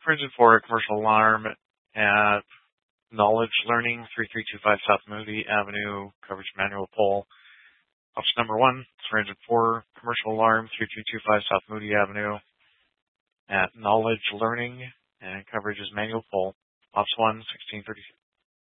For engine 4, commercial alarm at Knowledge Learning, 3325 South Moody Avenue, coverage manual pole. Option number 1, for engine 4, commercial alarm, 3325 South Moody Avenue at Knowledge Learning, and coverage is manual pole. Option 1, 1636.